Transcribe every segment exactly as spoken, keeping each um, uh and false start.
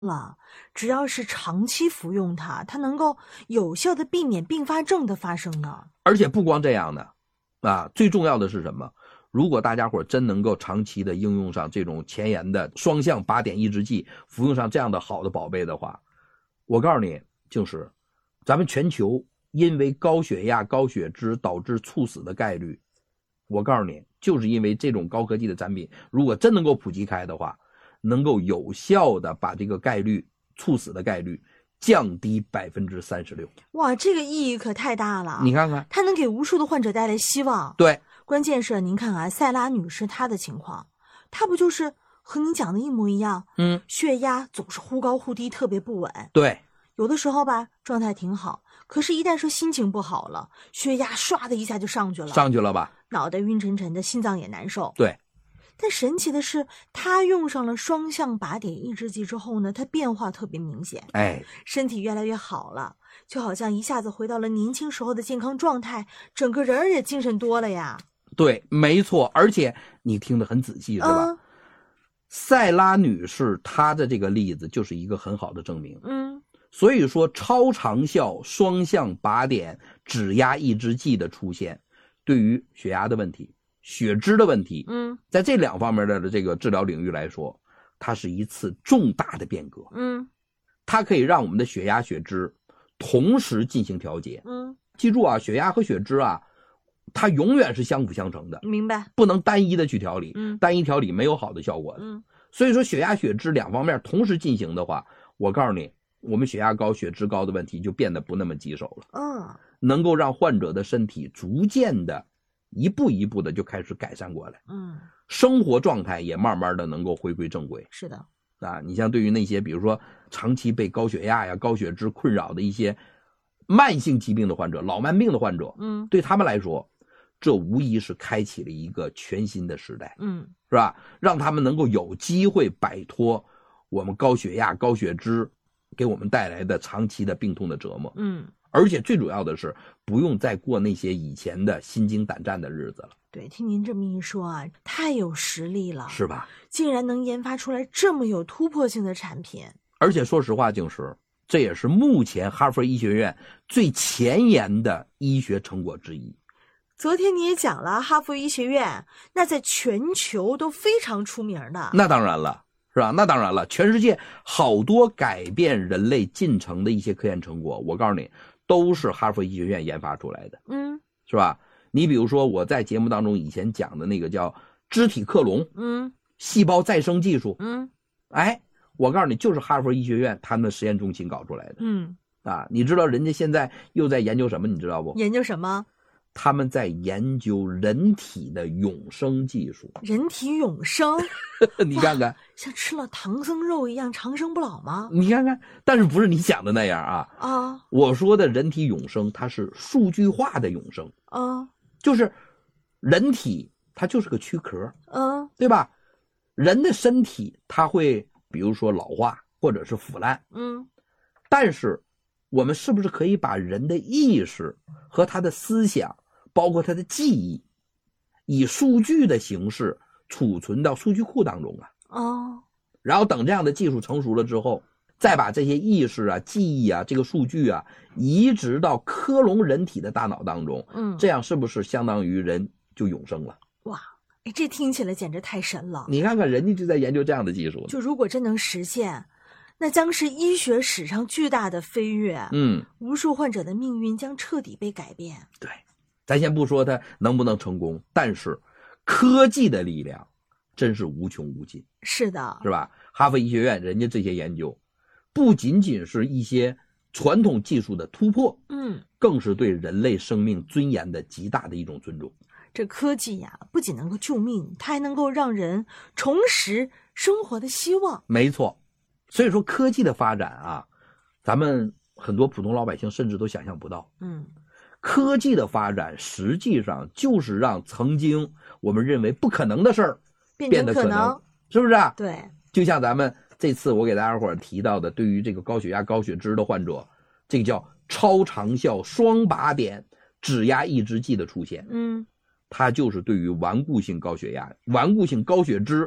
了，只要是长期服用它，它能够有效的避免并发症的发生呢。 而且不光这样的啊，最重要的是什么？如果大家伙真能够长期的应用上这种前沿的双向靶点抑制剂，服用上这样的好的宝贝的话，我告诉你，就是咱们全球因为高血压、高血脂导致猝死的概率，我告诉你，就是因为这种高科技的产品，如果真能够普及开的话，能够有效的把这个概率、猝死的概率降低百分之三十六。 哇，这个意义可太大了！ 你看看， 它能给无数的患者带来希望。 对， 关键是您看啊，塞拉女士她的情况，她不就是和您讲的一模一样？ 嗯， 血压总是忽高忽低，特别不稳。 对， 有的时候吧，状态挺好，可是一旦说心情不好了，血压唰的一下就上去了， 上去了吧？ 脑袋晕沉沉的，心脏也难受。 对。 但神奇的是，他用上了双向靶点抑制剂之后呢，他变化特别明显， 哎， 身体越来越好了，就好像一下子回到了年轻时候的健康状态，整个人儿也精神多了呀。 对，没错，而且你听得很仔细是吧？ 嗯、 塞拉女士她的这个例子就是一个很好的证明。 嗯， 所以说超长效双向靶点脂压抑制剂的出现，对于血压的问题、血脂的问题， 嗯， 在这两方面的这个治疗领域来说，它是一次重大的变革。 嗯， 它可以让我们的血压、血脂同时进行调节。 嗯， 记住啊，血压和血脂啊，它永远是相辅相成的， 明白？ 不能单一的去调理， 嗯， 单一调理没有好的效果的。 嗯， 所以说血压、血脂两方面同时进行的话，我告诉你，我们血压高、血脂高的问题就变得不那么棘手了。 嗯， 能够让患者的身体逐渐的一步一步的就开始改善过来， 嗯， 生活状态也慢慢的能够回归正轨。 是的。 啊，你像对于那些比如说长期被高血压呀、高血脂困扰的一些慢性疾病的患者、老慢病的患者， 嗯， 对他们来说，这无疑是开启了一个全新的时代， 嗯， 是吧？让他们能够有机会摆脱我们高血压、高血脂给我们带来的长期的病痛的折磨， 嗯， 而且最主要的是不用再过那些以前的心惊胆战的日子了。 对，听您这么一说啊，太有实力了， 是吧？ 竟然能研发出来这么有突破性的产品。 而且说实话，静石，这也是目前哈佛医学院最前沿的医学成果之一。 昨天你也讲了，哈佛医学院那在全球都非常出名的。 那当然了，是吧？那当然了，全世界好多改变人类进程的一些科研成果，我告诉你，都是哈佛医学院研发出来的， 嗯， 是吧？你比如说我在节目当中以前讲的那个叫肢体克隆， 嗯， 细胞再生技术， 嗯， 哎，我告诉你，就是哈佛医学院他们的实验中心搞出来的。 嗯，啊， 你知道人家现在又在研究什么？你知道不？ 研究什么？ 他们在研究人体的永生技术。 人体永生？ 你看看， 像吃了唐僧肉一样长生不老吗？ 你看看，但是不是你想的那样啊？ 啊， 我说的人体永生，它是数据化的永生啊， 就是人体它就是个躯壳， 嗯， 对吧？人的身体它会比如说老化或者是腐烂， 嗯， 但是我们是不是可以把人的意识和他的思想，包括他的记忆，以数据的形式储存到数据库当中啊？ 哦， 然后等这样的技术成熟了之后，再把这些意识啊、记忆啊、这个数据啊移植到克隆人体的大脑当中， 嗯， 这样是不是相当于人就永生了？ 哇，哎，这听起来简直太神了！ 你看看，人家就在研究这样的技术。 就如果真能实现，那将是医学史上巨大的飞跃。 嗯， 无数患者的命运将彻底被改变。 对，咱先不说它能不能成功，但是科技的力量真是无穷无尽。 是的， 是吧？哈佛医学院人家这些研究，不仅仅是一些传统技术的突破， 嗯， 更是对人类生命尊严的极大的一种尊重。 这科技呀，不仅能够救命，它还能够让人重拾生活的希望。 没错，所以说科技的发展啊，咱们很多普通老百姓甚至都想象不到。 嗯， 科技的发展实际上就是让曾经我们认为不可能的事儿变得可能，是不是啊？ 对， 就像咱们这次我给大家伙提到的，对于这个高血压、高血脂的患者，这个叫超长效双靶点脂压抑制剂的出现， 嗯， 它就是对于顽固性高血压、顽固性高血脂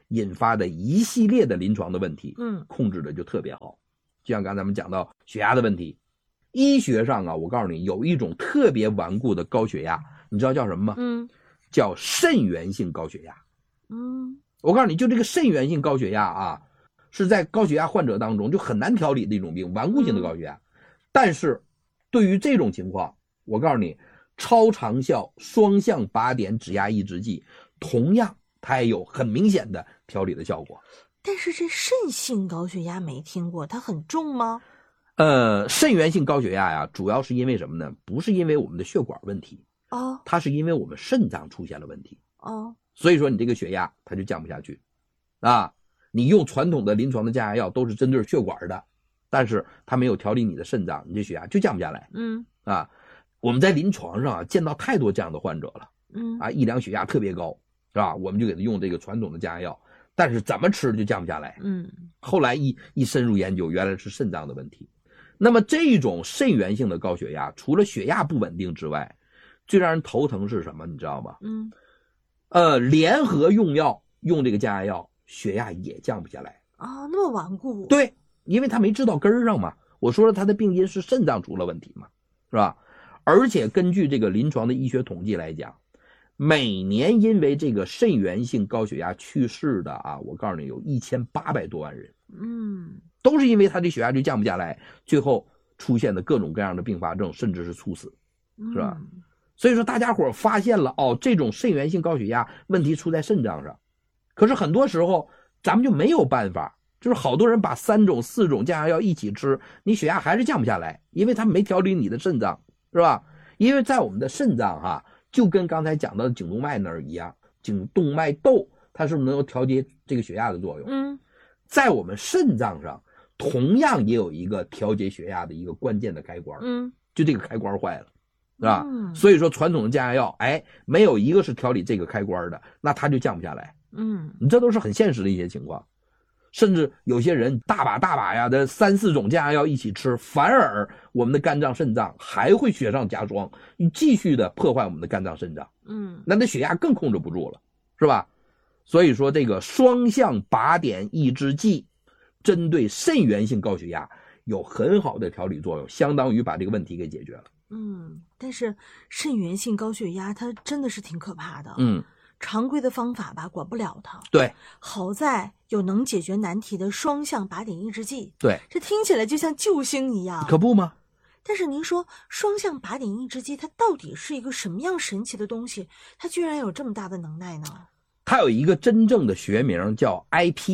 引发的一系列的临床的问题， 嗯， 控制的就特别好。就像刚才咱们讲到血压的问题，医学上啊，我告诉你有一种特别顽固的高血压，你知道叫什么吗？ 嗯， 叫肾源性高血压。 嗯， 我告诉你，就这个肾源性高血压啊，是在高血压患者当中就很难调理的一种病，顽固性的高血压。嗯、但是对于这种情况，我告诉你，超长效双向靶点指压抑制剂同样它也有很明显的调理的效果。 但是这肾性高血压没听过，它很重吗？ 呃，肾源性高血压呀，主要是因为什么呢？不是因为我们的血管问题， 哦， 它是因为我们肾脏出现了问题， 哦， 所以说你这个血压它就降不下去，啊，你用传统的临床的降压药都是针对血管的，但是它没有调理你的肾脏，你这血压就降不下来， 嗯， 啊，我们在临床上啊见到太多这样的患者了， 嗯， 啊，一量血压特别高，是吧？我们就给他用这个传统的降压药，但是怎么吃就降不下来， 嗯， 后来一一深入研究，原来是肾脏的问题。那么这种肾源性的高血压，除了血压不稳定之外，最让人头疼是什么？你知道吗？ 嗯， 呃，联合用药用这个降压药，血压也降不下来啊、哦，那么顽固。 对，因为他没治到根儿上嘛。我说了，他的病因是肾脏出了问题嘛，是吧？而且根据这个临床的医学统计来讲，每年因为这个肾源性高血压去世的啊，我告诉你有一千八百多万人。 嗯， 都是因为他这血压就降不下来，最后出现的各种各样的并发症，甚至是猝死，是吧？ 嗯、 所以说大家伙发现了哦，这种肾源性高血压问题出在肾脏上，可是很多时候咱们就没有办法，就是好多人把三种四种降压药一起吃，你血压还是降不下来，因为他没调理你的肾脏，是吧？因为在我们的肾脏哈、啊，就跟刚才讲到的颈动脉那儿一样，颈动脉窦它是不是能够调节这个血压的作用？ 嗯。 在我们肾脏上同样也有一个调节血压的一个关键的开关， 嗯， 就这个开关坏了，是吧？ 嗯， 所以说传统的降压药，哎，没有一个是调理这个开关的，那它就降不下来。 嗯， 你这都是很现实的一些情况，甚至有些人大把大把呀的三四种降压药一起吃，反而我们的肝脏肾脏还会雪上加霜，继续的破坏我们的肝脏肾脏。 嗯， 那那血压更控制不住了，是吧？所以说这个双向靶点抑制剂针对肾源性高血压有很好的调理作用，相当于把这个问题给解决了。 嗯，但是肾源性高血压它真的是挺可怕的。 嗯， 常规的方法吧管不了它。 对， 好在有能解决难题的双向靶点抑制剂。 对， 这听起来就像救星一样。 可不吗？ 但是您说双向靶点抑制剂它到底是一个什么样神奇的东西？它居然有这么大的能耐呢？ 它有一个真正的学名叫 I P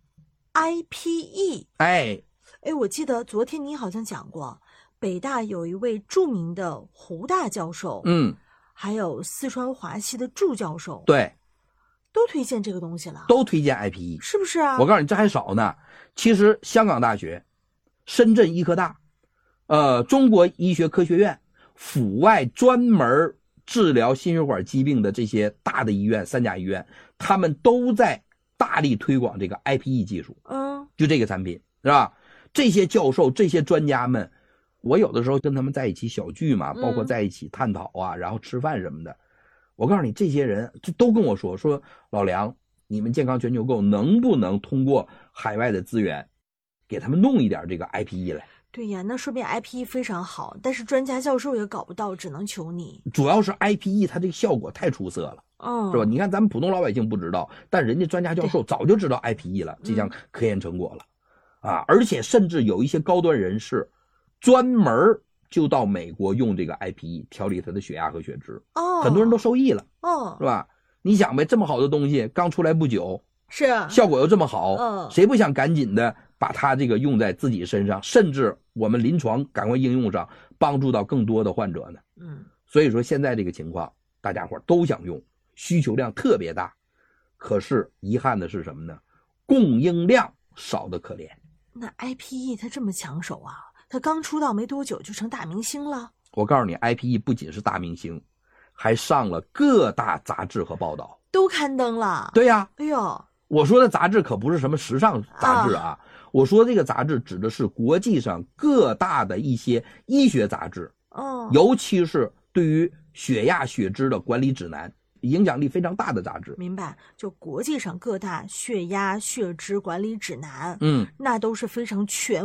E。I P E， 哎哎，我记得昨天你好像讲过，北大有一位著名的胡大教授， 嗯， 还有四川华西的祝教授， 对， 都推荐这个东西了， 都推荐 I P E， 是不是啊？ 我告诉你，这还少呢。其实香港大学、深圳医科大、呃中国医学科学院、阜外专门治疗心血管疾病的这些大的医院，三甲医院，他们都在大力推广这个 I P E 技术， 嗯， 就这个产品，是吧？这些教授、这些专家们，我有的时候跟他们在一起小聚嘛，包括在一起探讨啊，嗯、然后吃饭什么的。我告诉你，这些人就都跟我说说，老梁，你们健康全球购能不能通过海外的资源，给他们弄一点这个 I P E 来？ 对呀，那说明 I P E 非常好，但是专家教授也搞不到，只能求你。 主要是 I P E 它这个效果太出色了。 嗯， 是吧？你看咱们普通老百姓不知道，但人家专家教授早就知道 I P E 了，这项科研成果了，嗯、啊！而且甚至有一些高端人士，专门就到美国用这个 I P E 调理他的血压和血脂， 哦， 很多人都受益了， 哦， 是吧？你想呗，这么好的东西刚出来不久， 是效果又这么好， 嗯， 谁不想赶紧的把它这个用在自己身上，甚至我们临床赶快应用上，帮助到更多的患者呢？ 嗯， 所以说现在这个情况，大家伙都想用。需求量特别大，可是遗憾的是什么呢？供应量少得可怜。 那 I P E 它这么抢手啊，它刚出道没多久就成大明星了。 我告诉你 ，I P E 不仅是大明星，还上了各大杂志和报道， 都刊登了。 对呀、啊， 哎呦， 我说的杂志可不是什么时尚杂志啊，啊我说这个杂志指的是国际上各大的一些医学杂志， 哦， 尤其是对于血压血脂的管理指南。 影响力非常大的杂志。 明白，就国际上各大血压、血脂管理指南， 嗯， 那都是非常权